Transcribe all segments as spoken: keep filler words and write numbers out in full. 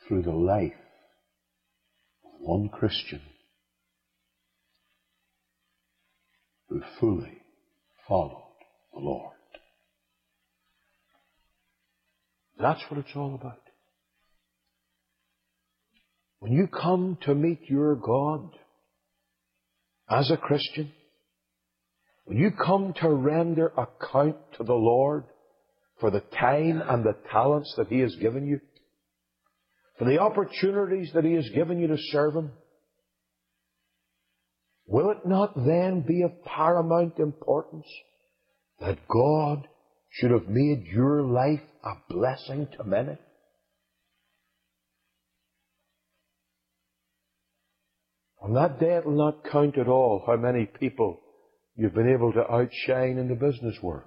through the life of one Christian who fully followed the Lord. That's what it's all about. When you come to meet your God as a Christian, when you come to render account to the Lord for the time and the talents that He has given you, for the opportunities that He has given you to serve Him, will it not then be of paramount importance that God should have made your life a blessing to many? On that day it will not count at all how many people you've been able to outshine in the business world.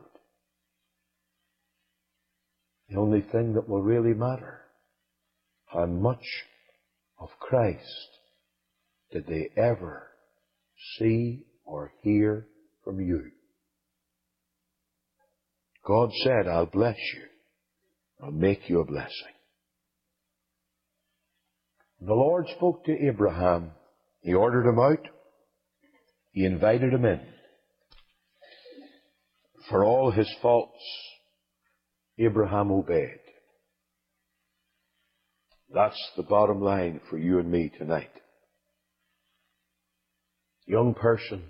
The only thing that will really matter, how much of Christ did they ever see or hear from you? God said, I'll bless you. I'll make you a blessing. The Lord spoke to Abraham. He ordered him out. He invited him in. For all his faults, Abraham obeyed. That's the bottom line for you and me tonight. Young person,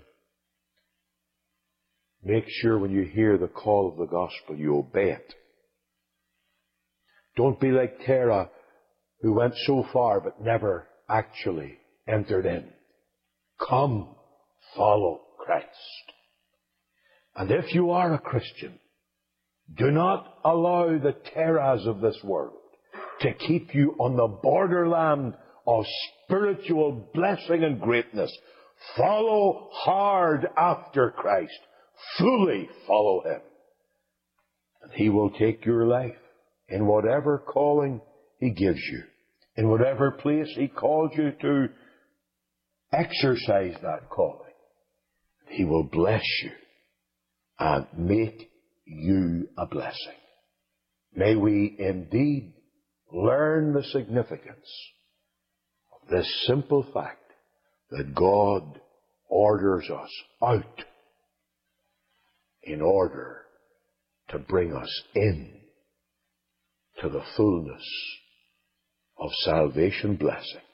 make sure when you hear the call of the gospel, you obey it. Don't be like Terah, who went so far but never actually entered in. Come, follow Christ. And if you are a Christian, do not allow the terrors of this world to keep you on the borderland of spiritual blessing and greatness. Follow hard after Christ. Fully follow Him. And He will take your life in whatever calling He gives you, in whatever place He calls you to exercise that calling. He will bless you and make you a blessing. May we indeed learn the significance of this simple fact that God orders us out in order to bring us in to the fullness of salvation blessing.